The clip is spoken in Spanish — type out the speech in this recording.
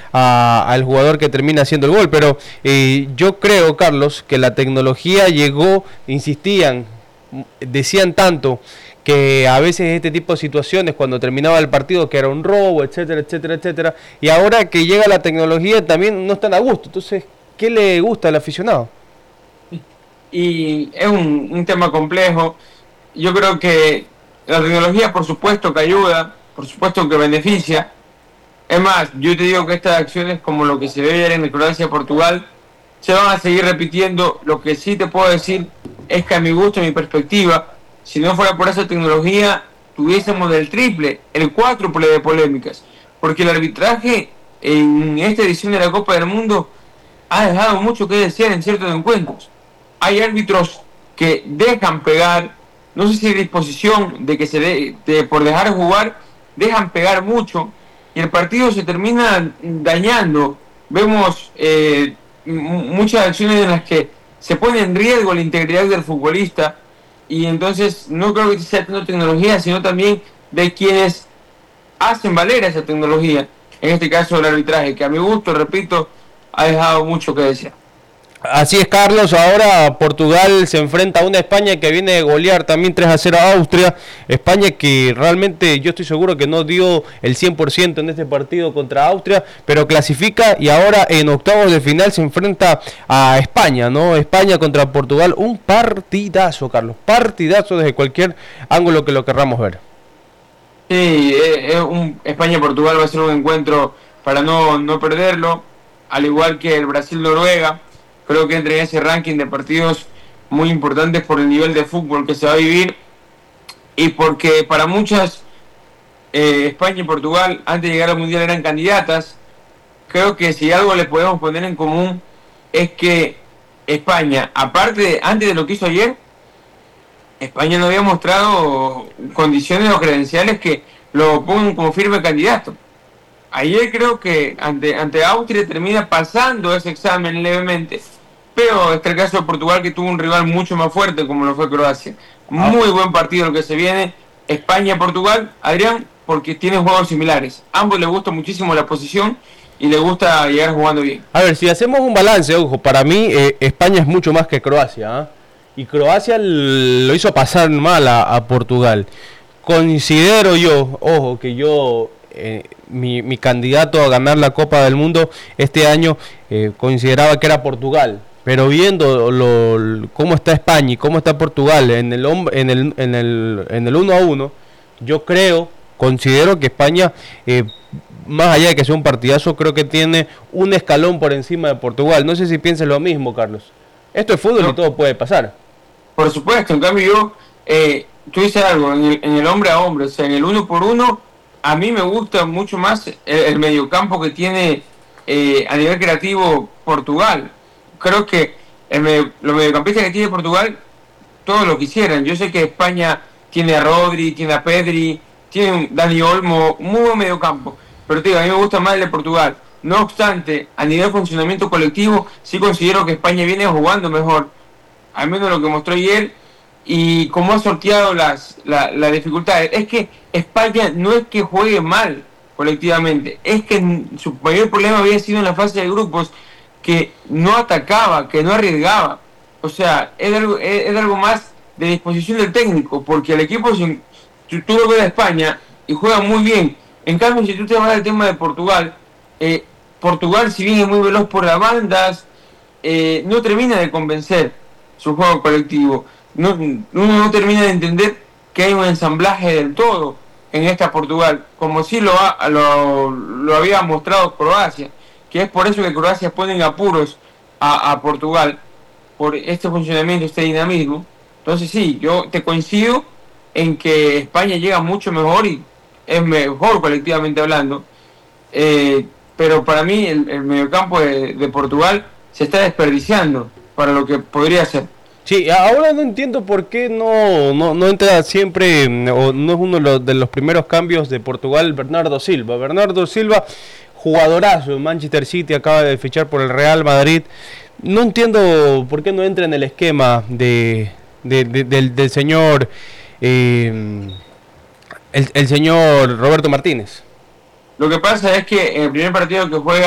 al jugador que termina haciendo el gol. Pero yo creo, Carlos, que la tecnología llegó, insistían, decían tanto que a veces este tipo de situaciones cuando terminaba el partido que era un robo, etcétera, etcétera, etcétera, y ahora que llega la tecnología también no están a gusto. Entonces, ¿qué le gusta al aficionado? Y es un tema complejo. Yo creo que la tecnología por supuesto que ayuda, por supuesto que beneficia. Es más, yo te digo que estas acciones como lo que se ve ayer en Croacia-Portugal se van a seguir repitiendo. Lo que sí te puedo decir es que a mi gusto, a mi perspectiva, si no fuera por esa tecnología, tuviésemos el triple, el cuádruple de polémicas. Porque el arbitraje en esta edición de la Copa del Mundo ha dejado mucho que desear en ciertos encuentros. Hay árbitros que dejan pegar, no sé si hay disposición de que por dejar jugar, dejan pegar mucho y el partido se termina dañando. Vemos muchas acciones en las que se pone en riesgo la integridad del futbolista y entonces no creo que sea tanto tecnología, sino también de quienes hacen valer esa tecnología, en este caso el arbitraje, que a mi gusto, repito, ha dejado mucho que desear. Así es, Carlos. Ahora Portugal se enfrenta a una España que viene de golear también 3-0 a Austria. España que realmente yo estoy seguro que no dio el 100% en este partido contra Austria, pero clasifica y ahora en octavos de final se enfrenta a España, ¿no? España contra Portugal, un partidazo, Carlos, partidazo desde cualquier ángulo que lo querramos ver. Sí, España-Portugal va a ser un encuentro para no perderlo, al igual que el Brasil-Noruega. Creo que entra en ese ranking de partidos muy importantes por el nivel de fútbol que se va a vivir y porque para muchas España y Portugal antes de llegar al Mundial eran candidatas. Creo que si algo les podemos poner en común es que España, aparte, antes de lo que hizo ayer, España no había mostrado condiciones o credenciales que lo pongan como firme candidato. Ayer creo que ante Austria termina pasando ese examen levemente, pero está el caso de Portugal que tuvo un rival mucho más fuerte como lo fue Croacia. Muy buen partido lo que se viene, España-Portugal, Adrián, porque tienen juegos similares. Ambos les gusta muchísimo la posición y les gusta llegar jugando bien. A ver, si hacemos un balance, ojo, para mí España es mucho más que Croacia, ¿eh? Y Croacia lo hizo pasar mal a Portugal. Considero yo, ojo, que yo... mi candidato a ganar la Copa del Mundo este año consideraba que era Portugal, pero viendo cómo está España y cómo está Portugal en el 1-1, yo considero que España, más allá de que sea un partidazo, creo que tiene un escalón por encima de Portugal. No sé si piensas lo mismo, Carlos. Esto es fútbol y todo puede pasar. Por supuesto, en cambio tú dices algo, en el hombre a hombre, o sea, en el 1-1, a mí me gusta mucho más el mediocampo que tiene a nivel creativo Portugal. Creo que los mediocampistas que tiene Portugal, todos lo quisieran. Yo sé que España tiene a Rodri, tiene a Pedri, tiene un Dani Olmo, muy buen mediocampo. Pero te digo, a mí me gusta más el de Portugal. No obstante, a nivel de funcionamiento colectivo, sí considero que España viene jugando mejor. Al menos lo que mostró ayer. Y cómo ha sorteado las dificultades. Es que España no es que juegue mal colectivamente, es que su mayor problema había sido en la fase de grupos, que no atacaba, que no arriesgaba. O sea, es algo más de disposición del técnico, porque el equipo, si tú lo ves a España y juega muy bien. En cambio, si tú te vas al tema de Portugal, Portugal, si bien es muy veloz por las bandas, no termina de convencer su juego colectivo. Uno no termina de entender que hay un ensamblaje del todo en esta Portugal, como sí lo había mostrado Croacia, que es por eso que Croacia pone en apuros a Portugal, por este funcionamiento, este dinamismo. Entonces sí, yo te coincido en que España llega mucho mejor y es mejor colectivamente hablando, pero para mí el mediocampo de Portugal se está desperdiciando para lo que podría ser. Sí, ahora no entiendo por qué no entra siempre, o no es uno de los primeros cambios de Portugal, Bernardo Silva. Bernardo Silva, jugadorazo, Manchester City, acaba de fichar por el Real Madrid. No entiendo por qué no entra en el esquema del señor, el señor Roberto Martínez. Lo que pasa es que en el primer partido que juega